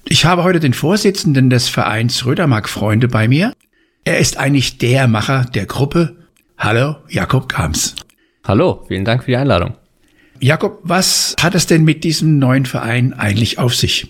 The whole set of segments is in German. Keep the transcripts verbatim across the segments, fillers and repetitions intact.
Ich habe heute den Vorsitzenden des Vereins Rödermark-Freunde bei mir. Er ist eigentlich der Macher der Gruppe. Hallo, Jakob Grams. Hallo, vielen Dank für die Einladung. Jakob, was hat es denn mit diesem neuen Verein eigentlich auf sich?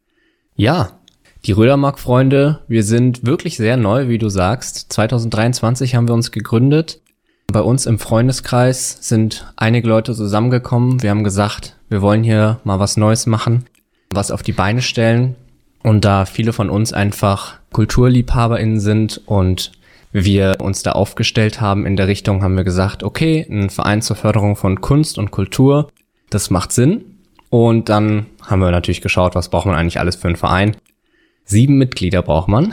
Ja, die Rödermark-Freunde, wir sind wirklich sehr neu, wie du sagst. zwanzig dreiundzwanzig haben wir uns gegründet. Bei uns im Freundeskreis sind einige Leute zusammengekommen. Wir haben gesagt, wir wollen hier mal was Neues machen, was auf die Beine stellen. Und da viele von uns einfach KulturliebhaberInnen sind und wir uns da aufgestellt haben in der Richtung, haben wir gesagt, okay, ein Verein zur Förderung von Kunst und Kultur, das macht Sinn. Und dann haben wir natürlich geschaut, was braucht man eigentlich alles für einen Verein. Sieben Mitglieder braucht man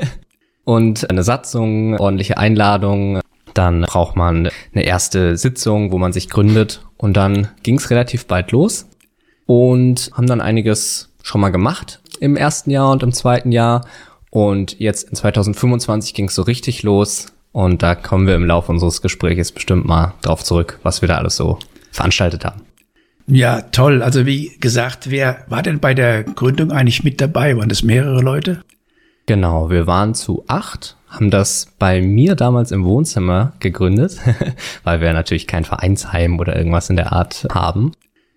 und eine Satzung, ordentliche Einladung. Dann braucht man eine erste Sitzung, wo man sich gründet. Und dann ging es relativ bald los und haben dann einiges schon mal gemacht im ersten Jahr und im zweiten Jahr. Und jetzt in zwanzig fünfundzwanzig ging es so richtig los. Und da kommen wir im Laufe unseres Gesprächs bestimmt mal drauf zurück, was wir da alles so veranstaltet haben. Ja, toll. Also wie gesagt, wer war denn bei der Gründung eigentlich mit dabei? Waren das mehrere Leute? Genau, wir waren zu acht, haben das bei mir damals im Wohnzimmer gegründet, weil wir natürlich kein Vereinsheim oder irgendwas in der Art haben.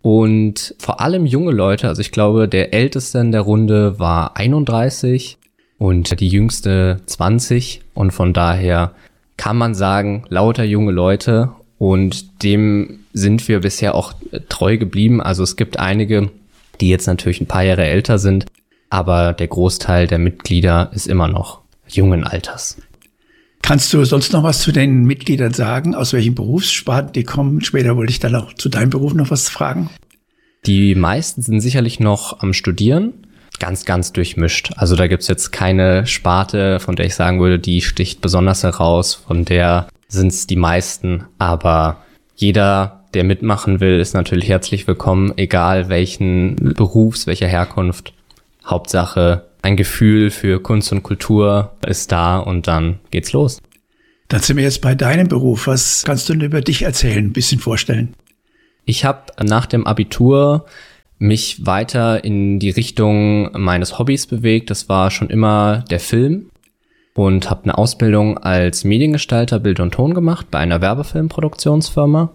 Und vor allem junge Leute, also ich glaube, der Älteste in der Runde war einunddreißig und die Jüngste zwanzig. Und von daher kann man sagen, lauter junge Leute. Und dem sind wir bisher auch treu geblieben. Also es gibt einige, die jetzt natürlich ein paar Jahre älter sind, aber der Großteil der Mitglieder ist immer noch jungen Alters. Kannst du sonst noch was zu den Mitgliedern sagen? Aus welchen Berufssparten die kommen? Später wollte ich dann auch zu deinem Beruf noch was fragen. Die meisten sind sicherlich noch am Studieren. Ganz, ganz durchmischt. Also da gibt's jetzt keine Sparte, von der ich sagen würde, die sticht besonders heraus. Von der sind's die meisten. Aber jeder, der mitmachen will, ist natürlich herzlich willkommen, egal welchen Berufs, welcher Herkunft. Hauptsache, ein Gefühl für Kunst und Kultur ist da und dann geht's los. Dann sind wir jetzt bei deinem Beruf. Was kannst du denn über dich erzählen, ein bisschen vorstellen? Ich habe nach dem Abitur mich weiter in die Richtung meines Hobbys bewegt. Das war schon immer der Film und habe eine Ausbildung als Mediengestalter Bild und Ton gemacht bei einer Werbefilmproduktionsfirma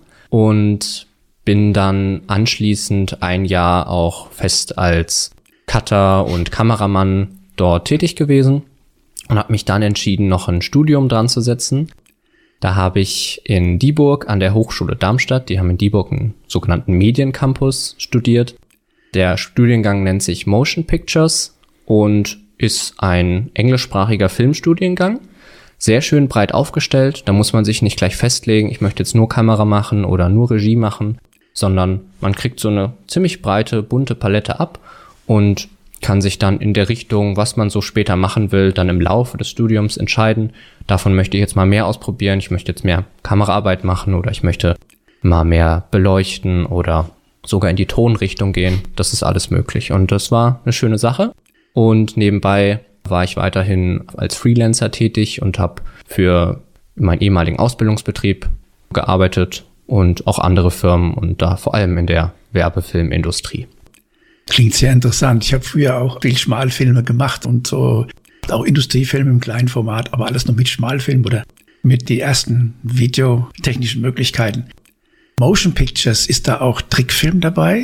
und bin dann anschließend ein Jahr auch fest als Cutter und Kameramann dort tätig gewesen und habe mich dann entschieden, noch ein Studium dran zu setzen. Da habe ich in Dieburg an der Hochschule Darmstadt, die haben in Dieburg einen sogenannten Mediencampus studiert. Der Studiengang nennt sich Motion Pictures und ist ein englischsprachiger Filmstudiengang. Sehr schön breit aufgestellt, da muss man sich nicht gleich festlegen, ich möchte jetzt nur Kamera machen oder nur Regie machen, sondern man kriegt so eine ziemlich breite, bunte Palette ab und kann sich dann in der Richtung, was man so später machen will, dann im Laufe des Studiums entscheiden. Davon möchte ich jetzt mal mehr ausprobieren. Ich möchte jetzt mehr Kameraarbeit machen oder ich möchte mal mehr beleuchten oder sogar in die Tonrichtung gehen. Das ist alles möglich. Und das war eine schöne Sache. Und nebenbei war ich weiterhin als Freelancer tätig und habe für meinen ehemaligen Ausbildungsbetrieb gearbeitet und auch andere Firmen und da vor allem in der Werbefilmindustrie. Klingt sehr interessant. Ich habe früher auch viel Schmalfilme gemacht und so auch Industriefilme im kleinen Format, aber alles noch mit Schmalfilm oder mit den ersten videotechnischen Möglichkeiten. Motion Pictures, ist da auch Trickfilm dabei?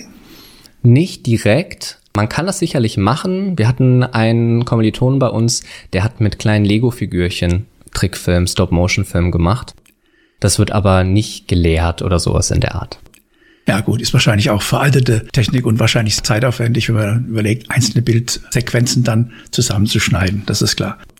Nicht direkt. Man kann das sicherlich machen. Wir hatten einen Kommilitonen bei uns, der hat mit kleinen Lego-Figürchen Trickfilm, Stop-Motion-Film gemacht. Das wird aber nicht gelehrt oder sowas in der Art. Ja gut, ist wahrscheinlich auch veraltete Technik und wahrscheinlich zeitaufwendig, wenn man überlegt, einzelne Bildsequenzen dann zusammenzuschneiden. Das ist klar.